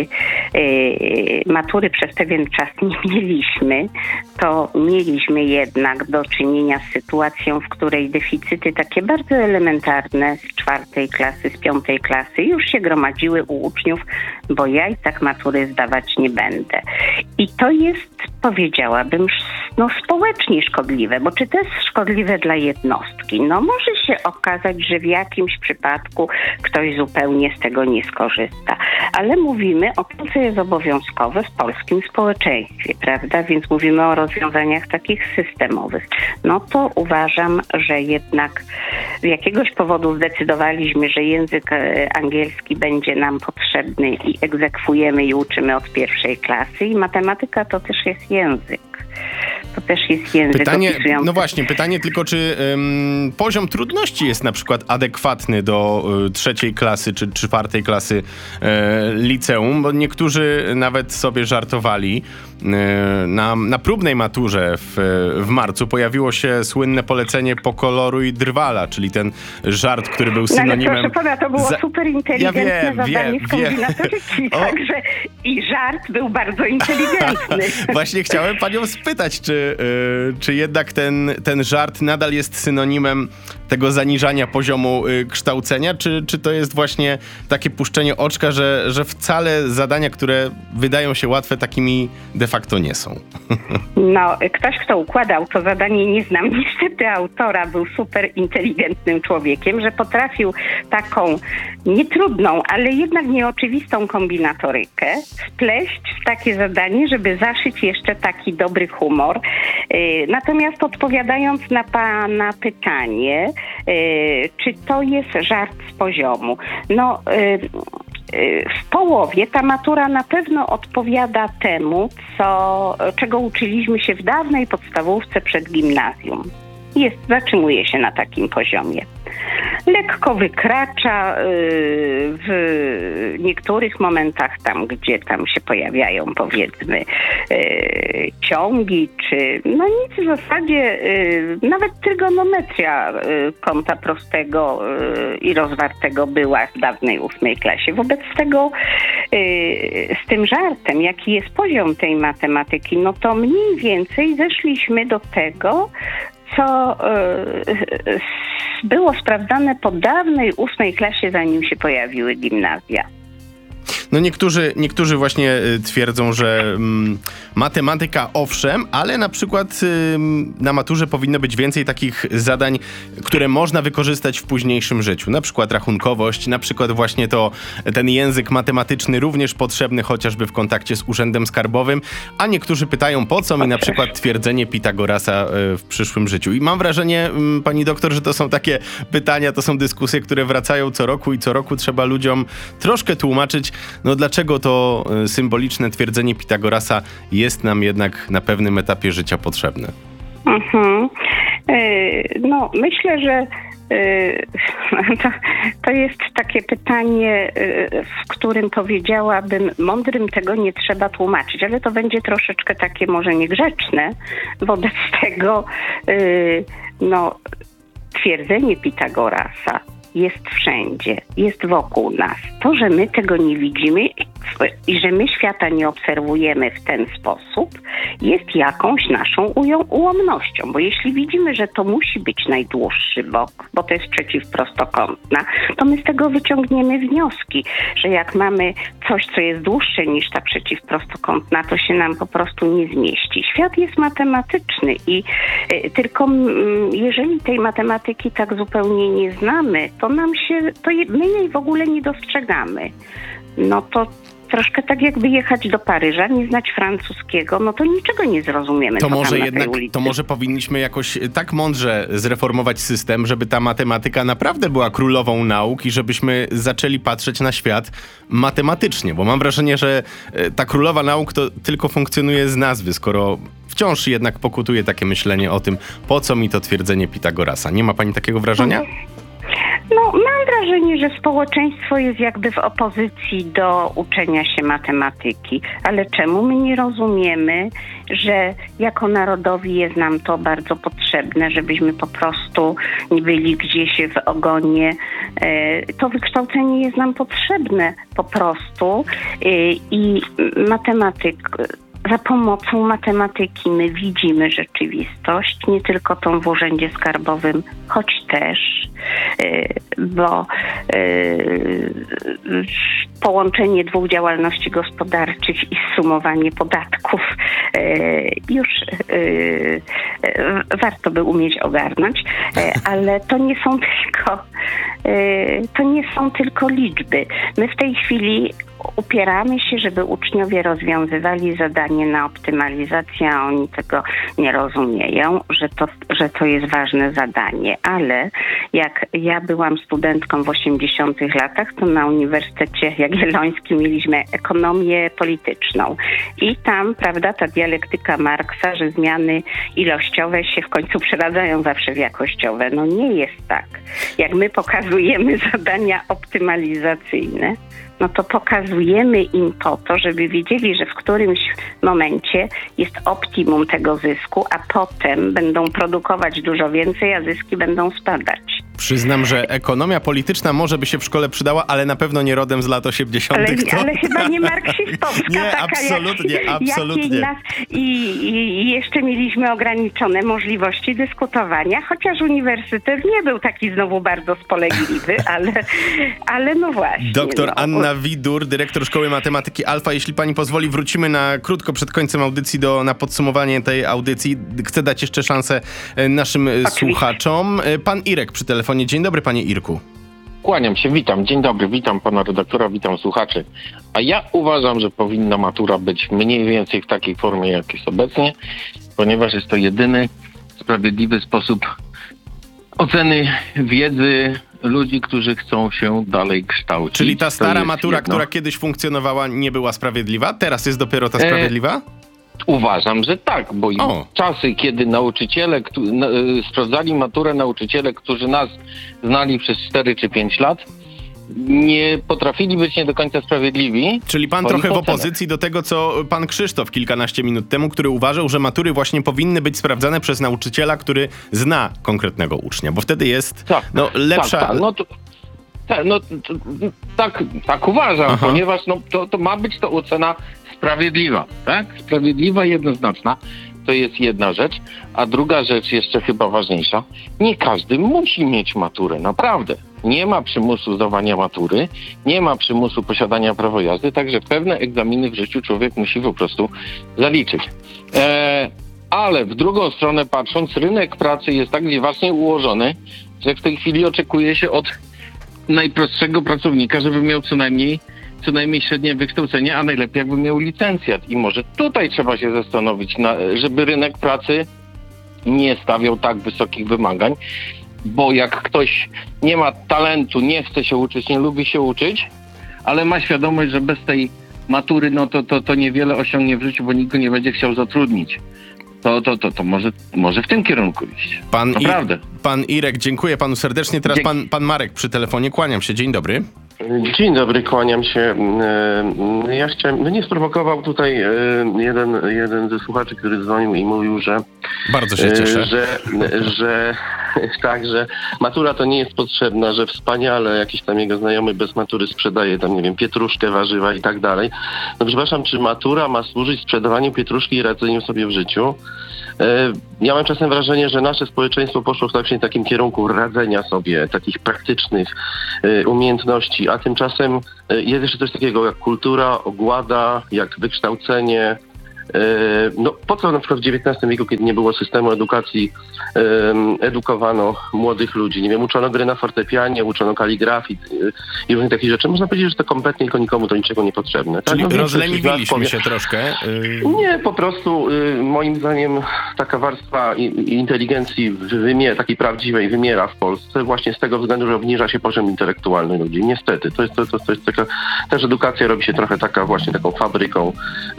y, matury przez pewien czas nie mieliśmy, to mieliśmy jednak do czynienia z sytuacją, w której deficyty takie bardzo elementarne z czwartej klasy, z piątej klasy już się gromadziły u uczniów, bo ja i tak matury zdawać nie będę. I to jest, powiedziałabym, no społecznie szkodliwe, bo czy to jest szkodliwe dla jednostki? No może się okazać, że w jakimś przypadku ktoś zupełnie z tego nie skorzysta. Ale mówimy o tym, co jest obowiązkowe w polskim społeczeństwie, prawda? Więc mówimy o rozwiązaniach takich systemowych. No to uważam, że jednak z jakiegoś powodu zdecydowaliśmy, że język angielski będzie nam potrzebny i egzekwujemy i uczymy od pierwszej klasy i matematyka to też jest język. To też jest język pytanie, opisujący. No właśnie, pytanie tylko, czy um, poziom trudności jest na przykład adekwatny do y, trzeciej klasy czy czwartej klasy y, liceum, bo niektórzy nawet sobie żartowali. Y, na, na próbnej maturze w, w marcu pojawiło się słynne polecenie pokoloruj drwala, czyli ten żart, który był synonimem... No ale proszę pana, to było za... super inteligentne ja wiem, zadanie wiem, z kombinatoryki, także i żart był bardzo inteligentny. Właśnie chciałem panią spytać, czy, yy, czy jednak ten, ten żart nadal jest synonimem tego zaniżania poziomu yy, kształcenia, czy, czy to jest właśnie takie puszczenie oczka, że, że wcale zadania, które wydają się łatwe, takimi de facto nie są? No, ktoś, kto układał to zadanie, nie znam niestety autora, był super inteligentnym człowiekiem, że potrafił taką nietrudną, ale jednak nieoczywistą kombinatorykę wpleść w takie zadanie, żeby zaszyć jeszcze taki dobry humor. Natomiast odpowiadając na pana pytanie, czy to jest żart z poziomu? No, w połowie ta matura na pewno odpowiada temu, co, czego uczyliśmy się w dawnej podstawówce przed gimnazjum. Jest, zatrzymuje się na takim poziomie. Lekko wykracza yy, w niektórych momentach tam, gdzie tam się pojawiają, powiedzmy, yy, ciągi, czy no nic w zasadzie, yy, nawet trygonometria yy, kąta prostego yy, i rozwartego była w dawnej ósmej klasie. Wobec tego yy, z tym żartem, jaki jest poziom tej matematyki, no to mniej więcej zeszliśmy do tego, co y, było sprawdzane po dawnej ósmej klasie, zanim się pojawiły gimnazja. No niektórzy, niektórzy właśnie twierdzą, że mm, matematyka owszem, ale na przykład y, na maturze powinno być więcej takich zadań, które można wykorzystać w późniejszym życiu. Na przykład rachunkowość, na przykład właśnie to ten język matematyczny również potrzebny chociażby w kontakcie z urzędem skarbowym, a niektórzy pytają, po co mi na przykład twierdzenie Pitagorasa y, w przyszłym życiu. I mam wrażenie, y, pani doktor, że to są takie pytania, to są dyskusje, które wracają co roku i co roku trzeba ludziom troszkę tłumaczyć, no dlaczego to symboliczne twierdzenie Pitagorasa jest nam jednak na pewnym etapie życia potrzebne? Mhm. Yy, no myślę, że yy, to, to jest takie pytanie, yy, w którym powiedziałabym, mądrym tego nie trzeba tłumaczyć, ale to będzie troszeczkę takie może niegrzeczne. Wobec tego yy, no, twierdzenie Pitagorasa jest wszędzie, jest wokół nas. To, że my tego nie widzimy i że my świata nie obserwujemy w ten sposób, jest jakąś naszą ują- ułomnością, bo jeśli widzimy, że to musi być najdłuższy bok, bo to jest przeciwprostokątna, to my z tego wyciągniemy wnioski, że jak mamy coś, co jest dłuższe niż ta przeciwprostokątna, to się nam po prostu nie zmieści. Świat jest matematyczny i y, tylko y, jeżeli tej matematyki tak zupełnie nie znamy, to nam się, to je, my jej w ogóle nie dostrzegamy. No to troszkę tak jakby jechać do Paryża, nie znać francuskiego, no to niczego nie zrozumiemy. To co może tam na jednak, tej ulicy. to może powinniśmy jakoś tak mądrze zreformować system, żeby ta matematyka naprawdę była królową nauk i żebyśmy zaczęli patrzeć na świat matematycznie, bo mam wrażenie, że ta królowa nauk to tylko funkcjonuje z nazwy, skoro wciąż jednak pokutuje takie myślenie o tym, po co mi to twierdzenie Pitagorasa. Nie ma pani takiego wrażenia? No, mam wrażenie, że społeczeństwo jest jakby w opozycji do uczenia się matematyki. Ale czemu my nie rozumiemy, że jako narodowi jest nam to bardzo potrzebne, żebyśmy po prostu nie byli gdzieś w ogonie. To wykształcenie jest nam potrzebne po prostu i matematyk... Za pomocą matematyki my widzimy rzeczywistość, nie tylko tą w urzędzie skarbowym, choć też, bo połączenie dwóch działalności gospodarczych i zsumowanie podatków już warto by umieć ogarnąć, ale to nie są tylko, to nie są tylko liczby. My w tej chwili upieramy się, żeby uczniowie rozwiązywali zadanie na optymalizację, a oni tego nie rozumieją, że to, że to jest ważne zadanie. Ale jak ja byłam studentką w osiemdziesiątych latach, to na Uniwersytecie Jagiellońskim mieliśmy ekonomię polityczną. I tam, prawda, ta dialektyka Marksa, że zmiany ilościowe się w końcu przeradzają zawsze w jakościowe. No nie jest tak. Jak my pokazujemy zadania optymalizacyjne, no to pokazujemy im po to, żeby wiedzieli, że w którymś momencie jest optimum tego zysku, a potem będą produkować dużo więcej, a zyski będą spadać. Przyznam, że ekonomia polityczna może by się w szkole przydała, ale na pewno nie rodem z lat osiemdziesiątych. Ale, to... ale chyba nie marksistowska. Nie, taka absolutnie, jak, absolutnie. Nas, i, I jeszcze mieliśmy ograniczone możliwości dyskutowania, chociaż uniwersytet nie był taki znowu bardzo spolegliwy, ale, ale no właśnie. Doktor no. Anna Widur, dyrektor Szkoły Matematyki Alfa. Jeśli pani pozwoli, wrócimy na krótko przed końcem audycji do, na podsumowanie tej audycji. Chcę dać jeszcze szansę naszym Oczywiście. słuchaczom. Pan Irek przy telefonie. Dzień dobry, panie Irku. Kłaniam się, witam. Dzień dobry, witam pana redaktora, witam słuchaczy. A ja uważam, że powinna matura być mniej więcej w takiej formie, jak jest obecnie, ponieważ jest to jedyny sprawiedliwy sposób oceny wiedzy ludzi, którzy chcą się dalej kształcić. Czyli ta stara matura, jedno. która kiedyś funkcjonowała, nie była sprawiedliwa? Teraz jest dopiero ta sprawiedliwa? E Uważam, że tak, bo o. czasy, kiedy nauczyciele któ- na, y, sprawdzali maturę nauczyciele, którzy nas znali przez cztery czy pięć lat, nie potrafili być nie do końca sprawiedliwi. Czyli pan trochę w opozycji do tego, co pan Krzysztof kilkanaście minut temu, który uważał, że matury właśnie powinny być sprawdzane przez nauczyciela, który zna konkretnego ucznia, bo wtedy jest tak, no, lepsza... Tak, tak. No to, tak, no, to, tak, tak uważam, Aha. ponieważ no, to, to ma być to ocena sprawiedliwa, tak? Sprawiedliwa, jednoznaczna. To jest jedna rzecz. A druga rzecz, jeszcze chyba ważniejsza, nie każdy musi mieć maturę, naprawdę. Nie ma przymusu zdawania matury, nie ma przymusu posiadania prawa jazdy, także pewne egzaminy w życiu człowiek musi po prostu zaliczyć. E, ale w drugą stronę patrząc, rynek pracy jest tak dziwacznie ułożony, że w tej chwili oczekuje się od najprostszego pracownika, żeby miał co najmniej co najmniej średnie wykształcenie, a najlepiej jakby miał licencjat. I może tutaj trzeba się zastanowić, na, żeby rynek pracy nie stawiał tak wysokich wymagań, bo jak ktoś nie ma talentu, nie chce się uczyć, nie lubi się uczyć, ale ma świadomość, że bez tej matury no to, to, to niewiele osiągnie w życiu, bo nikt go nie będzie chciał zatrudnić. To, to, to, to może, może w tym kierunku iść. Pan Naprawdę. I, pan Irek, dziękuję panu serdecznie. Teraz pan, pan Marek przy telefonie. Kłaniam się. Dzień dobry. Dzień dobry, kłaniam się. Ja chciałem, mnie sprowokował tutaj jeden, jeden ze słuchaczy, który dzwonił i mówił, że... Bardzo się cieszę. Że, że tak, że matura to nie jest potrzebna, że wspaniale jakiś tam jego znajomy bez matury sprzedaje tam, nie wiem, pietruszkę, warzywa i tak dalej. No przepraszam, czy matura ma służyć sprzedawaniu pietruszki i radzeniu sobie w życiu? Ja mam czasem wrażenie, że nasze społeczeństwo poszło w właśnie takim kierunku radzenia sobie, takich praktycznych umiejętności, a tymczasem jest jeszcze coś takiego jak kultura, ogłada, jak wykształcenie. No po co na przykład w dziewiętnastym wieku, kiedy nie było systemu edukacji, edukowano młodych ludzi? Nie wiem, uczono gry na fortepianie, uczono kaligrafii i różnych takich rzeczy. Można powiedzieć, że to kompletnie tylko nikomu to niczego niepotrzebne. Czyli tak? No, rozleniwiliśmy się troszkę. Nie, po prostu moim zdaniem taka warstwa inteligencji wymiera, takiej prawdziwej wymiera w Polsce właśnie z tego względu, że obniża się poziom intelektualny ludzi. Niestety. To jest, to, to, to jest taka, też edukacja robi się trochę taka właśnie taką fabryką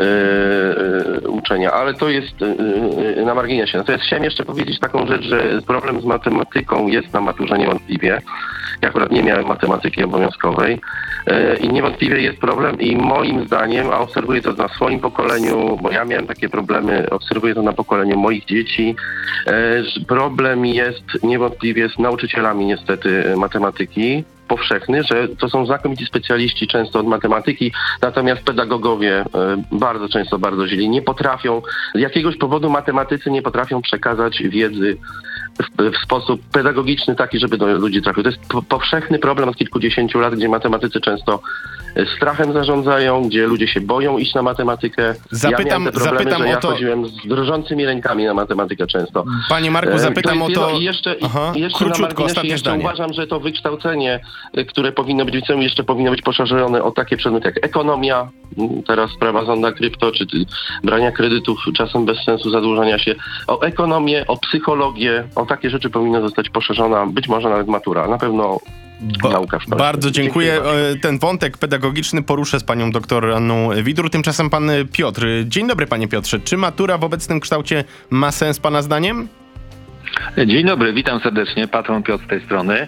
yy, uczenia, ale to jest yy, na marginesie. Natomiast chciałem jeszcze powiedzieć taką rzecz, że problem z matematyką jest na maturze niewątpliwie. Ja akurat nie miałem matematyki obowiązkowej yy, i niewątpliwie jest problem i moim zdaniem, a obserwuję to na swoim pokoleniu, bo ja miałem takie problemy, obserwuję to na pokoleniu moich dzieci, yy, problem jest niewątpliwie z nauczycielami niestety matematyki, powszechny, że to są znakomici specjaliści często od matematyki, natomiast pedagogowie bardzo często bardzo źli nie potrafią, z jakiegoś powodu matematycy nie potrafią przekazać wiedzy w, w sposób pedagogiczny taki, żeby do ludzi trafił. To jest po, powszechny problem od kilkudziesięciu lat, gdzie matematycy często strachem zarządzają, gdzie ludzie się boją iść na matematykę. Zapytam, ja miałem te problemy, zapytam że ja o to... chodziłem z drżącymi rękami na matematykę często. Panie Marku, zapytam to o to... I jeszcze, Aha, jeszcze króciutko, na ostatnie jeszcze zdanie. uważam, że to wykształcenie, które powinno być w liceum, jeszcze powinno być poszerzone o takie przedmioty jak ekonomia, teraz sprawa zonda krypto, czy brania kredytów czasem bez sensu, zadłużania się, o ekonomię, o psychologię, o takie rzeczy powinna zostać poszerzona, być może nawet matura, na pewno Ba- nauka w Bardzo dziękuję. dziękuję. Ten wątek pedagogiczny poruszę z panią doktor Anną Widur. Tymczasem pan Piotr. Dzień dobry, panie Piotrze. Czy matura w obecnym kształcie ma sens pana zdaniem? Dzień dobry, witam serdecznie. Patron Piotr z tej strony.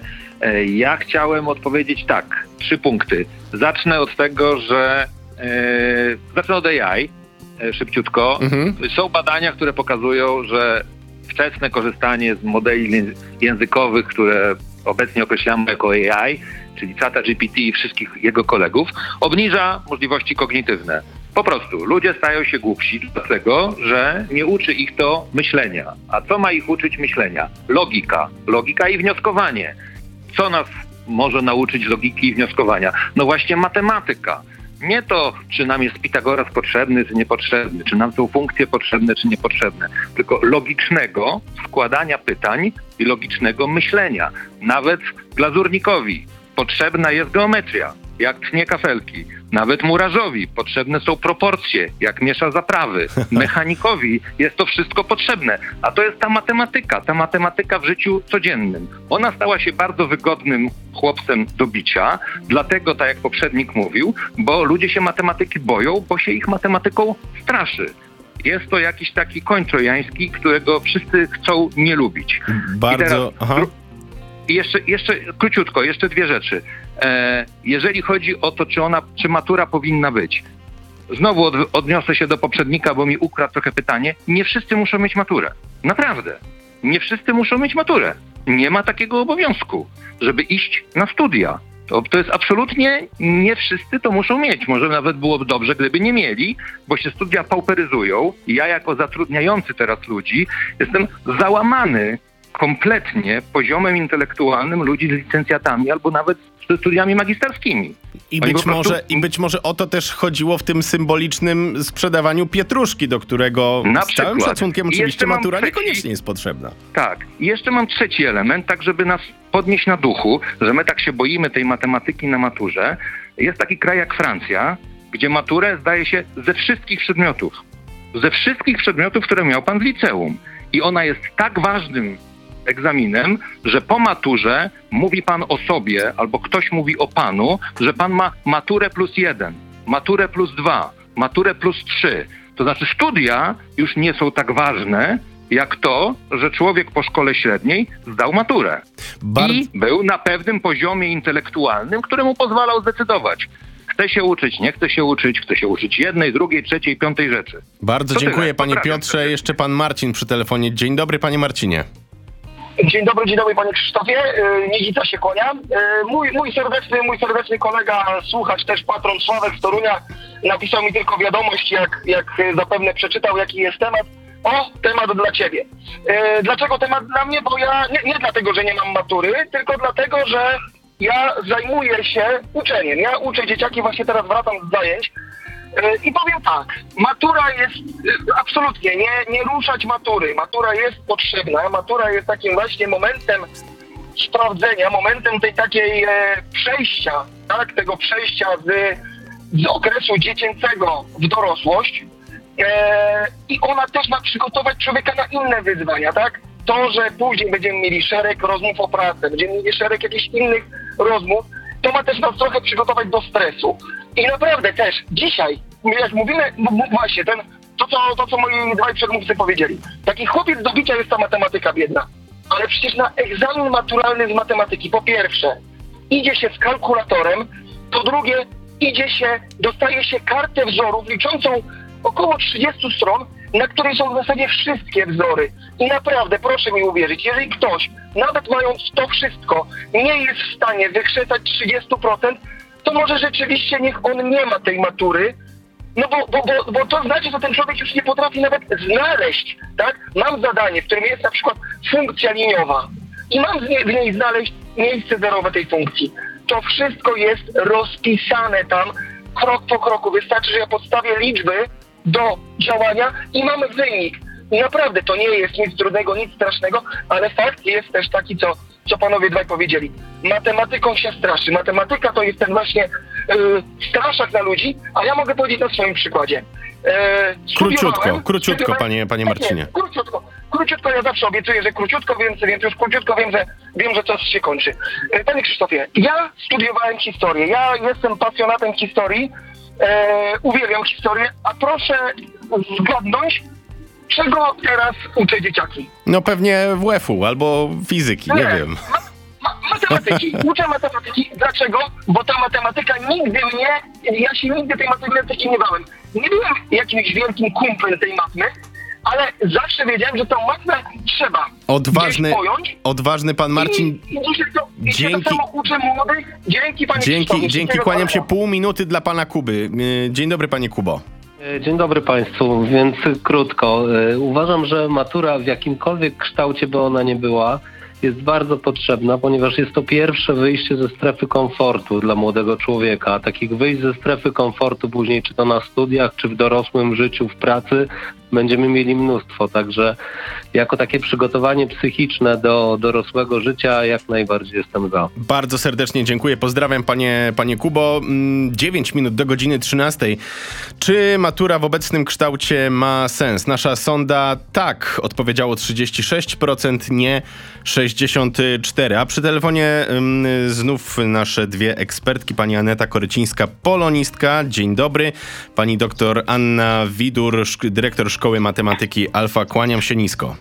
Ja chciałem odpowiedzieć tak. Trzy punkty. Zacznę od tego, że e, zacznę od A I e, szybciutko. Mhm. Są badania, które pokazują, że wczesne korzystanie z modeli językowych, które obecnie określamy jako A I, czyli Chata G P T i wszystkich jego kolegów, obniża możliwości kognitywne. Po prostu ludzie stają się głupsi dlatego, że nie uczy ich to myślenia. A co ma ich uczyć myślenia? Logika. Logika i wnioskowanie. Co nas może nauczyć logiki i wnioskowania? No właśnie matematyka. Nie to, czy nam jest Pitagoras potrzebny, czy niepotrzebny, czy nam są funkcje potrzebne, czy niepotrzebne, tylko logicznego składania pytań i logicznego myślenia. Nawet glazurnikowi potrzebna jest geometria, jak tnie kafelki. Nawet murarzowi potrzebne są proporcje, jak miesza zaprawy. Mechanikowi jest to wszystko potrzebne. A to jest ta matematyka, ta matematyka w życiu codziennym. Ona stała się bardzo wygodnym chłopcem do bicia, dlatego, tak jak poprzednik mówił, bo ludzie się matematyki boją, bo się ich matematyką straszy. Jest to jakiś taki koń trojański, którego wszyscy chcą nie lubić. Bardzo... I teraz, Aha. I jeszcze, jeszcze króciutko, jeszcze dwie rzeczy. E, jeżeli chodzi o to, czy ona, czy matura powinna być. Znowu od, odniosę się do poprzednika, bo mi ukradł trochę pytanie. Nie wszyscy muszą mieć maturę. Naprawdę. Nie wszyscy muszą mieć maturę. Nie ma takiego obowiązku, żeby iść na studia. To, to jest absolutnie, nie wszyscy to muszą mieć. Może nawet byłoby dobrze, gdyby nie mieli, bo się studia pauperyzują. I ja jako zatrudniający teraz ludzi jestem załamany kompletnie poziomem intelektualnym ludzi z licencjatami albo nawet ze studiami magisterskimi. I Oni być, po prostu... może, I być może o to też chodziło w tym symbolicznym sprzedawaniu pietruszki, do którego Na z całym przykład. szacunkiem I oczywiście jeszcze mam matura trzeci- niekoniecznie jest potrzebna. Tak. I jeszcze mam trzeci element, tak żeby nas podnieść na duchu, że my tak się boimy tej matematyki na maturze. Jest taki kraj jak Francja, gdzie maturę zdaje się ze wszystkich przedmiotów. Ze wszystkich przedmiotów, które miał pan w liceum. I ona jest tak ważnym egzaminem, że po maturze mówi pan o sobie, albo ktoś mówi o panu, że pan ma maturę plus jeden, maturę plus dwa, maturę plus trzy. To znaczy studia już nie są tak ważne, jak to, że człowiek po szkole średniej zdał maturę. Bar- I był na pewnym poziomie intelektualnym, który mu pozwalał zdecydować. Chce się uczyć, nie chce się uczyć, chce się uczyć jednej, drugiej, trzeciej, piątej rzeczy. Bardzo To dziękuję, tyle. panie Pozdrawiam Piotrze. Jeszcze pan Marcin przy telefonie. Dzień dobry, panie Marcinie. Dzień dobry, dzień dobry panie Krzysztofie. Nizica się kłania. Mój, mój serdeczny, mój serdeczny kolega, słuchacz też patron Sławek z Torunia, napisał mi tylko wiadomość, jak, jak zapewne przeczytał, jaki jest temat. O, temat dla ciebie. Dlaczego temat dla mnie? Bo ja, nie, nie dlatego, że nie mam matury, tylko dlatego, że ja zajmuję się uczeniem. Ja uczę dzieciaki, właśnie teraz wracam z zajęć. I powiem tak, matura jest absolutnie, nie, nie ruszać matury. Matura jest potrzebna, matura jest takim właśnie momentem sprawdzenia, momentem tej takiej e, przejścia, tak, tego przejścia z, z okresu dziecięcego w dorosłość. E, I ona też ma przygotować człowieka na inne wyzwania, tak? To, że później będziemy mieli szereg rozmów o pracę, będziemy mieli szereg jakichś innych rozmów, to ma też nas trochę przygotować do stresu. I naprawdę też dzisiaj, jak mówimy, no właśnie, ten, to, co, to co moi dwaj przedmówcy powiedzieli, taki chłopiec do bicia jest ta matematyka biedna, ale przecież na egzamin maturalny z matematyki, po pierwsze, idzie się z kalkulatorem, po drugie, idzie się, dostaje się kartę wzorów liczącą około trzydzieści stron, na której są w zasadzie wszystkie wzory. I naprawdę, proszę mi uwierzyć, jeżeli ktoś, nawet mając to wszystko, nie jest w stanie wykrzesać trzydzieści procent, to może rzeczywiście niech on nie ma tej matury, no bo, bo, bo, bo to znaczy, że ten człowiek już nie potrafi nawet znaleźć, tak? Mam zadanie, w którym jest na przykład funkcja liniowa i mam w niej, w niej znaleźć miejsce zerowe tej funkcji. To wszystko jest rozpisane tam krok po kroku. Wystarczy, że ja podstawię liczby do działania i mamy wynik. I naprawdę to nie jest nic trudnego, nic strasznego, ale fakt jest też taki, co, co panowie dwaj powiedzieli. Matematyką się straszy. Matematyka to jest ten właśnie yy, straszak na ludzi, a ja mogę powiedzieć na swoim przykładzie. Yy, króciutko, króciutko, panie, panie Marcinie. Nie, króciutko, króciutko, ja zawsze obiecuję, że króciutko, więc, więc już króciutko wiem, że wiem, że czas się kończy. Yy, panie Krzysztofie, ja studiowałem historię, ja jestem pasjonatem historii, E, uwielbiam historię, a proszę zgadnąć, czego teraz uczę dzieciaki. No pewnie W F-u albo fizyki, nie, nie wiem. Ma, ma, matematyki. Uczę matematyki. Dlaczego? Bo ta matematyka nigdy mnie, ja się nigdy tej matematyki nie bałem. Nie byłem jakimś wielkim kumplem tej matmy, ale zawsze wiedziałem, że tą matmę trzeba odważny, pojąć. Odważny pan Marcin. I, i dzisiaj to, dzięki, dzisiaj to samo uczę młodych. Dzięki panie Dzięki, dzięki kłaniam się pół minuty dla pana Kuby. Dzień dobry panie Kubo. Dzień dobry Państwu, więc krótko. Uważam, że matura w jakimkolwiek kształcie by ona nie była, jest bardzo potrzebna, ponieważ jest to pierwsze wyjście ze strefy komfortu dla młodego człowieka. Takich wyjść ze strefy komfortu później, czy to na studiach, czy w dorosłym życiu, w pracy, będziemy mieli mnóstwo. Także jako takie przygotowanie psychiczne do dorosłego życia jak najbardziej jestem za. Bardzo serdecznie dziękuję. Pozdrawiam panie, panie Kubo. dziewięć minut do godziny trzynastej. Czy matura w obecnym kształcie ma sens? Nasza sonda tak odpowiedziało trzydzieści sześć procent, nie sześćdziesiąt cztery procent. A przy telefonie ym, znów nasze dwie ekspertki. Pani Aneta Korycińska, polonistka. Dzień dobry. Pani doktor Anna Widur, szk- dyrektor Szkoły Matematyki Alfa. Kłaniam się nisko.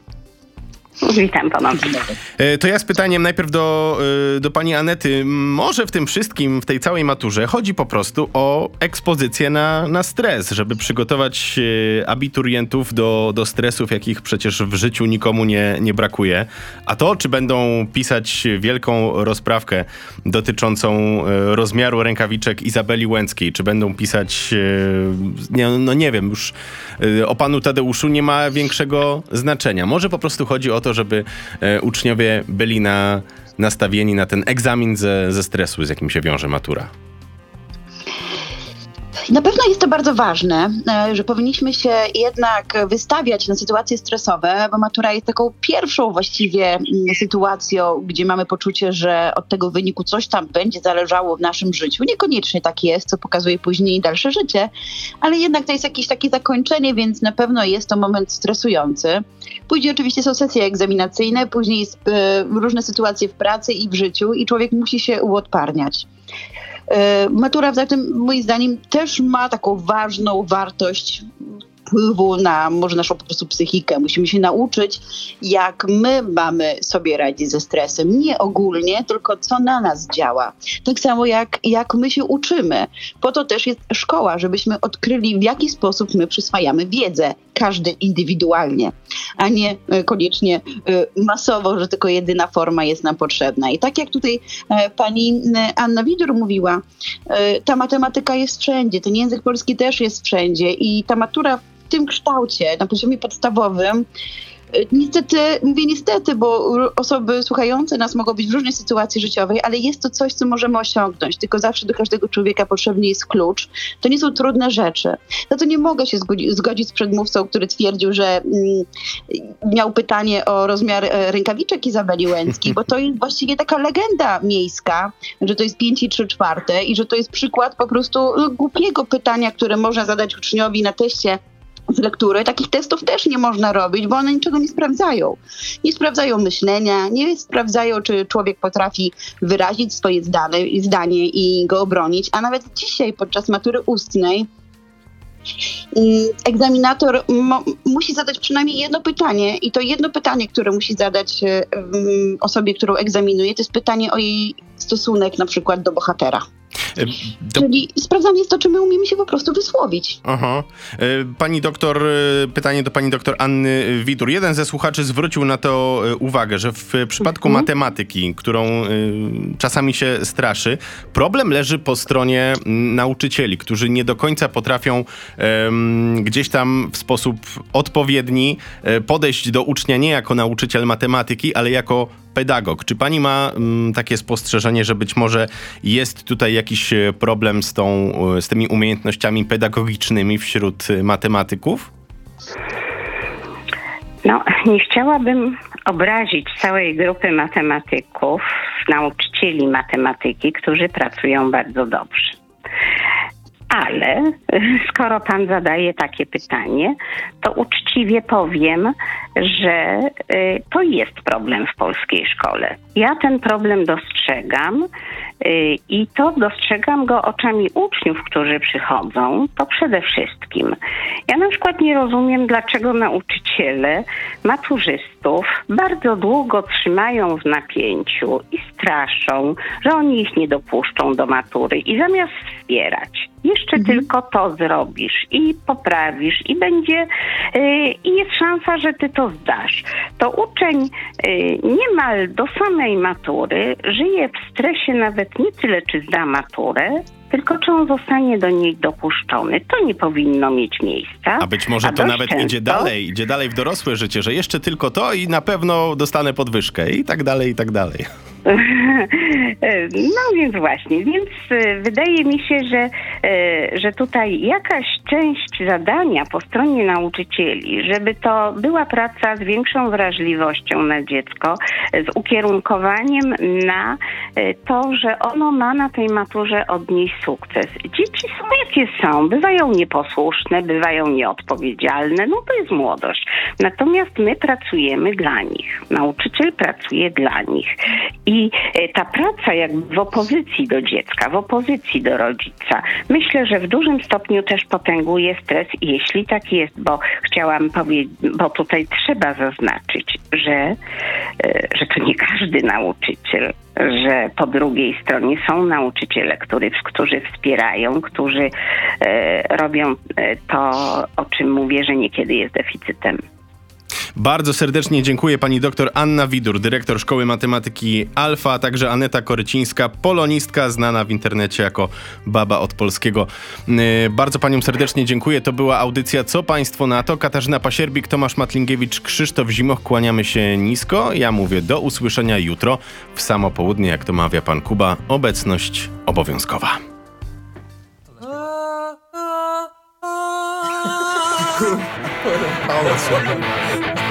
Witam pana. To ja z pytaniem najpierw do, do pani Anety. Może w tym wszystkim, w tej całej maturze chodzi po prostu o ekspozycję na, na stres, żeby przygotować abiturientów do, do stresów, jakich przecież w życiu nikomu nie, nie brakuje. A to, czy będą pisać wielką rozprawkę dotyczącą rozmiaru rękawiczek Izabeli Łęckiej, czy będą pisać, nie, no nie wiem, już o panu Tadeuszu nie ma większego znaczenia. Może po prostu chodzi o to, żeby e, uczniowie byli na, nastawieni na ten egzamin ze, ze stresu, z jakim się wiąże matura. Na pewno jest to bardzo ważne, że powinniśmy się jednak wystawiać na sytuacje stresowe, bo matura jest taką pierwszą właściwie sytuacją, gdzie mamy poczucie, że od tego wyniku coś tam będzie zależało w naszym życiu. Niekoniecznie tak jest, co pokazuje później dalsze życie, ale jednak to jest jakieś takie zakończenie, więc na pewno jest to moment stresujący. Później oczywiście są sesje egzaminacyjne, później jest, y, różne sytuacje w pracy i w życiu i człowiek musi się uodparniać. Matura, zatem moim zdaniem też ma taką ważną wartość wpływu na może naszą po prostu psychikę. Musimy się nauczyć, jak my mamy sobie radzić ze stresem. Nie ogólnie, tylko co na nas działa. Tak samo jak, jak my się uczymy. Po to też jest szkoła, żebyśmy odkryli, w jaki sposób my przyswajamy wiedzę. Każdy indywidualnie, a nie koniecznie masowo, że tylko jedyna forma jest nam potrzebna. I tak jak tutaj pani Anna Widur mówiła, ta matematyka jest wszędzie, ten język polski też jest wszędzie i ta matura w tym kształcie, na poziomie podstawowym, niestety, mówię niestety, bo osoby słuchające nas mogą być w różnej sytuacji życiowej, ale jest to coś, co możemy osiągnąć. Tylko zawsze do każdego człowieka potrzebny jest klucz. To nie są trudne rzeczy. Za to nie mogę się zgodzić, zgodzić z przedmówcą, który twierdził, że mm, miał pytanie o rozmiar rękawiczek Izabeli Łęckiej, bo to jest właściwie taka legenda miejska, że to jest pięć i trzy czwarte i że to jest przykład po prostu głupiego pytania, które można zadać uczniowi na teście z lektury. Takich testów też nie można robić, bo one niczego nie sprawdzają. Nie sprawdzają myślenia, nie sprawdzają, czy człowiek potrafi wyrazić swoje zdane, zdanie i go obronić. A nawet dzisiaj podczas matury ustnej egzaminator mo- musi zadać przynajmniej jedno pytanie i to jedno pytanie, które musi zadać um, osobie, którą egzaminuje, to jest pytanie o jej stosunek na przykład do bohatera. To... Czyli sprawdzam jest to, czy my umiemy się po prostu wysłowić. Aha. Pani doktor, pytanie do pani doktor Anny Widur. Jeden ze słuchaczy zwrócił na to uwagę, że w przypadku mhm. matematyki, którą czasami się straszy, problem leży po stronie nauczycieli, którzy nie do końca potrafią um, gdzieś tam w sposób odpowiedni podejść do ucznia nie jako nauczyciel matematyki, ale jako pedagog. Czy pani ma m, takie spostrzeżenie, że być może jest tutaj jakiś problem z, tą, z tymi umiejętnościami pedagogicznymi wśród matematyków? No, nie chciałabym obrazić całej grupy matematyków, nauczycieli matematyki, którzy pracują bardzo dobrze. Ale skoro pan zadaje takie pytanie, to uczciwie powiem, że y, to jest problem w polskiej szkole. Ja ten problem dostrzegam y, i to dostrzegam go oczami uczniów, którzy przychodzą, to przede wszystkim. Ja na przykład nie rozumiem, dlaczego nauczyciele maturzystów bardzo długo trzymają w napięciu i straszą, że oni ich nie dopuszczą do matury i zamiast wspierać, jeszcze mhm. tylko to zrobisz i poprawisz i będzie yy, i jest szansa, że ty to zdasz. To uczeń yy, niemal do samej matury żyje w stresie nawet nie tyle, czy zda maturę, tylko czy on zostanie do niej dopuszczony. To nie powinno mieć miejsca. A być może A to nawet często... idzie dalej, idzie dalej w dorosłe życie, że jeszcze tylko to i na pewno dostanę podwyżkę i tak dalej, i tak dalej. No więc właśnie, więc wydaje mi się, że, że tutaj jakaś część zadania po stronie nauczycieli, żeby to była praca z większą wrażliwością na dziecko, z ukierunkowaniem na to, że ono ma na tej maturze odnieść sukces. Dzieci są jakie są, bywają nieposłuszne, bywają nieodpowiedzialne, no to jest młodość. Natomiast my pracujemy dla nich, nauczyciel pracuje dla nich. I ta praca jakby w opozycji do dziecka, w opozycji do rodzica, myślę, że w dużym stopniu też potęguje stres, jeśli tak jest, bo chciałam powiedzieć, bo tutaj trzeba zaznaczyć, że, że to nie każdy nauczyciel, że po drugiej stronie są nauczyciele, który, którzy wspierają, którzy e, robią to, o czym mówię, że niekiedy jest deficytem. Bardzo serdecznie dziękuję pani doktor Anna Widur, dyrektor Szkoły Matematyki Alfa, a także Aneta Korycińska, polonistka znana w internecie jako Baba od Polskiego. Yy, bardzo paniom serdecznie dziękuję. To była audycja Co Państwo na to? Katarzyna Pasierbik, Tomasz Matlingiewicz, Krzysztof Zimoch. Kłaniamy się nisko. Ja mówię do usłyszenia jutro w samo południe, jak to mawia pan Kuba. Obecność obowiązkowa.